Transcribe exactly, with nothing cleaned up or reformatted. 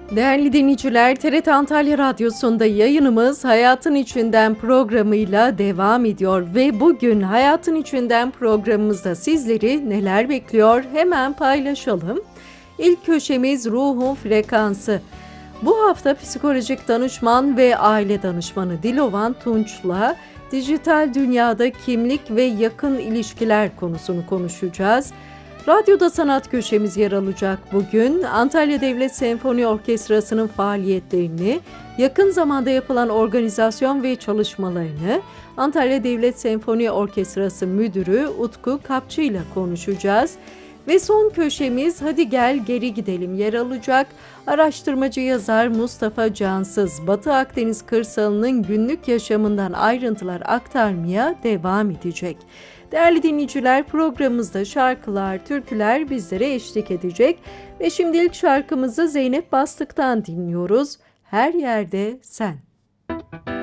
Değerli dinleyiciler, T R T Antalya Radyosu'nda yayınımız Hayatın İçinden programıyla devam ediyor ve bugün Hayatın İçinden programımızda sizleri neler bekliyor hemen paylaşalım. İlk köşemiz Ruhun Frekansı. Bu hafta psikolojik danışman ve aile danışmanı Dilovan Tunç'la dijital dünyada kimlik ve yakın ilişkiler konusunu konuşacağız. Radyoda sanat köşemiz yer alacak bugün. Antalya Devlet Senfoni Orkestrası'nın faaliyetlerini, yakın zamanda yapılan organizasyon ve çalışmalarını Antalya Devlet Senfoni Orkestrası Müdürü Utku Kapçı ile konuşacağız. Ve son köşemiz Hadi Gel Geri Gidelim yer alacak. Araştırmacı yazar Mustafa Cansız, Batı Akdeniz kırsalının günlük yaşamından ayrıntılar aktarmaya devam edecek. Değerli dinleyiciler, programımızda şarkılar, türküler bizlere eşlik edecek. Ve şimdi ilk şarkımızı Zeynep Bastık'tan dinliyoruz. Her Yerde Sen.